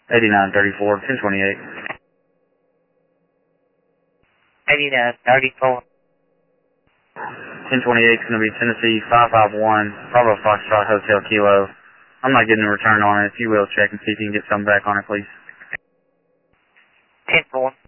8934, 1028. 8934. 1028 is going to be Tennessee 551, Bravo Foxtrot Hotel Kilo. I'm not getting a return on it. If you will, check and see if you can get something back on it, please. 10-4.